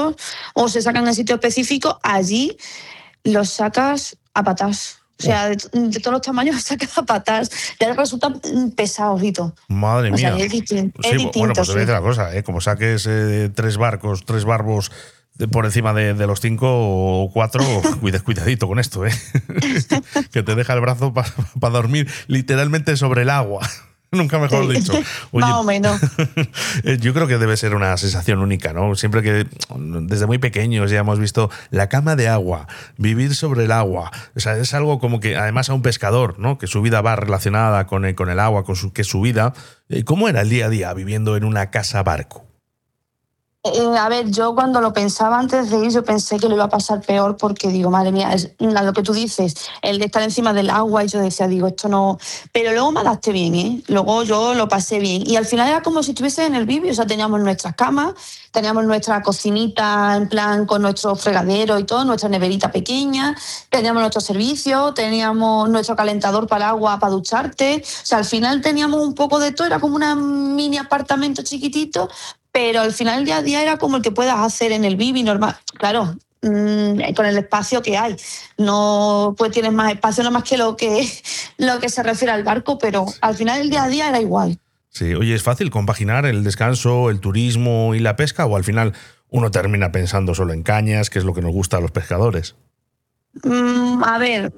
sitios o se sacan en sitios específicos, allí los sacas a patas. O sea, de todos los tamaños los sacas a patas. Ya resultan pesados y todo. Madre mía. O sea, es distinto. Bueno, pues te voy a decir la cosa, como saques 3 barbos por encima de los 5 o 4, cuidadito con esto, que te deja el brazo para dormir literalmente sobre el agua. Nunca mejor dicho. Oye, más o menos. Yo creo que debe ser una sensación única, ¿no? Siempre que desde muy pequeños ya hemos visto la cama de agua, vivir sobre el agua. O sea, es algo como que además a un pescador, ¿no? Que su vida va relacionada con el agua, que es su vida. ¿Cómo era el día a día viviendo en una casa barco? A ver, yo cuando lo pensaba antes de ir, yo pensé que lo iba a pasar peor porque digo, madre mía, es lo que tú dices, el de estar encima del agua, y yo decía, digo, esto no... Pero luego me adapté bien, ¿eh? Luego yo lo pasé bien. Y al final era como si estuviese en el vídeo, o sea, teníamos nuestras camas, teníamos nuestra cocinita en plan con nuestro fregadero y todo, nuestra neverita pequeña, teníamos nuestro servicio, teníamos nuestro calentador para agua para ducharte. O sea, al final teníamos un poco de todo, era como un mini apartamento chiquitito, pero al final el día a día era como el que puedas hacer en el Bibi normal. Claro, con el espacio que hay. No pues tienes más espacio, no más que lo que se refiere al barco, pero al final el día a día era igual. Sí, oye, ¿es fácil compaginar el descanso, el turismo y la pesca? ¿O al final uno termina pensando solo en cañas, que es lo que nos gusta a los pescadores? A ver...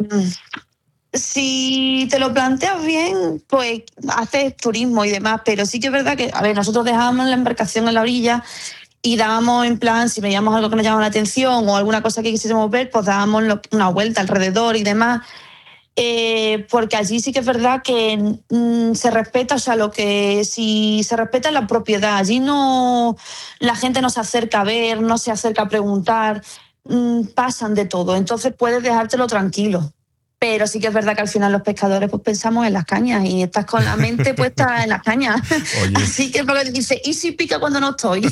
Si te lo planteas bien, pues haces turismo y demás, pero sí que es verdad que, a ver, nosotros dejábamos la embarcación en la orilla y dábamos en plan, si veíamos algo que nos llamaba la atención o alguna cosa que quisiésemos ver, pues dábamos una vuelta alrededor y demás, porque allí sí que es verdad que se respeta, o sea, si se respeta la propiedad, allí no, la gente no se acerca a ver, no se acerca a preguntar, pasan de todo, entonces puedes dejártelo tranquilo. Pero sí que es verdad que al final los pescadores pues pensamos en las cañas y estás con la mente puesta en las cañas. Oye. Así que es lo que dice, ¿y si pica cuando no estoy?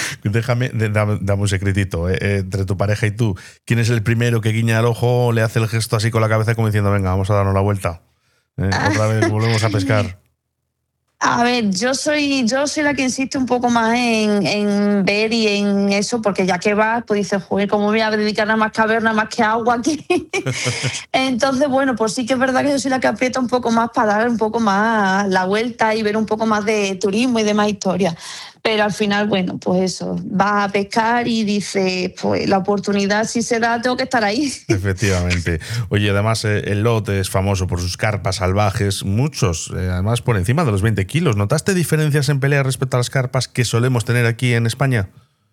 Dame un secretito. Entre tu pareja y tú, ¿quién es el primero que guiña el ojo, le hace el gesto así con la cabeza como diciendo, venga, vamos a darnos la vuelta? Otra vez volvemos a pescar. A ver, yo soy la que insiste un poco más en ver y en eso, porque ya que vas, pues dices, joder, ¿cómo voy a dedicar nada más que a ver, nada más que agua aquí? Entonces, bueno, pues sí que es verdad que yo soy la que aprieta un poco más para dar un poco más la vuelta y ver un poco más de turismo y demás historias. Pero al final, bueno, pues eso, vas a pescar y dices, pues la oportunidad si se da, tengo que estar ahí. Efectivamente. Oye, además el Lot es famoso por sus carpas salvajes, muchos, además por encima de los 20 kilos. ¿Notaste diferencias en pelea respecto a las carpas que solemos tener aquí en España?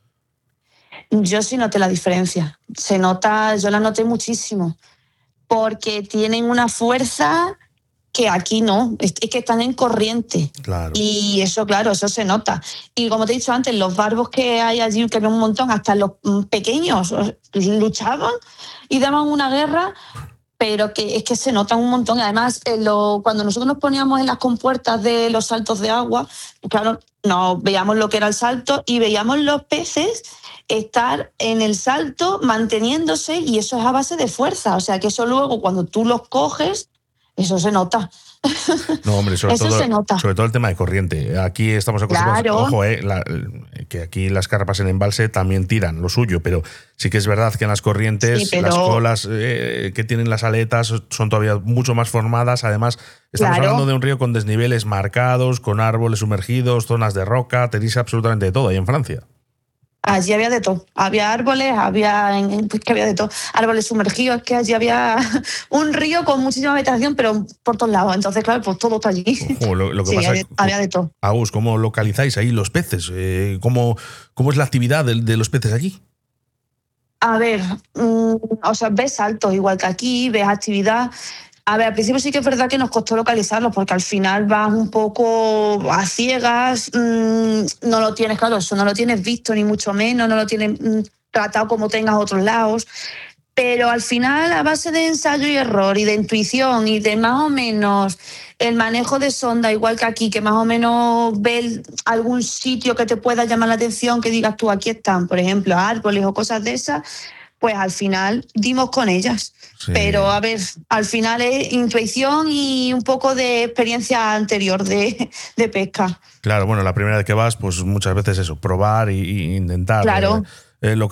Yo sí noté la diferencia. Se nota, yo la noté muchísimo, porque tienen una fuerza que aquí no, es que están en corriente. Claro. Y eso, claro, eso se nota. Y como te he dicho antes, los barbos que hay allí, que hay un montón, hasta los pequeños luchaban y daban una guerra, pero que es que se notan un montón. Además, cuando nosotros nos poníamos en las compuertas de los saltos de agua, claro, nos veíamos lo que era el salto y veíamos los peces estar en el salto manteniéndose, y eso es a base de fuerza. O sea, que eso luego cuando tú los coges, eso se nota. No, hombre, sobre todo el tema de corriente. Aquí estamos acostumbrados. Claro. Ojo, que aquí las carpas en embalse también tiran lo suyo, pero sí que es verdad que en las corrientes las colas que tienen las aletas son todavía mucho más formadas. Además, estamos hablando de un río con desniveles marcados, con árboles sumergidos, zonas de roca, tenéis absolutamente de todo ahí en Francia. Allí había de todo. Había árboles, había de todo. Árboles sumergidos, que allí había un río con muchísima vegetación, pero por todos lados. Entonces, claro, pues todo está allí. Ojo, lo que sí, pasa había de todo. Agus, ¿cómo localizáis ahí los peces? ¿Cómo es la actividad de los peces allí? A ver, o sea, ves saltos igual que aquí, ves actividad. A ver, al principio sí que es verdad que nos costó localizarlos, porque al final vas un poco a ciegas, no lo tienes, claro, eso no lo tienes visto ni mucho menos, no lo tienes tratado como tengas otros lados, pero al final a base de ensayo y error y de intuición y de más o menos el manejo de sonda, igual que aquí, que más o menos ves algún sitio que te pueda llamar la atención, que digas tú, aquí están, por ejemplo, árboles o cosas de esas, pues al final dimos con ellas. Sí. Pero, a ver, al final es intuición y un poco de experiencia anterior de pesca. Claro, bueno, la primera vez que vas, pues muchas veces eso, probar e intentar. Claro. Localizar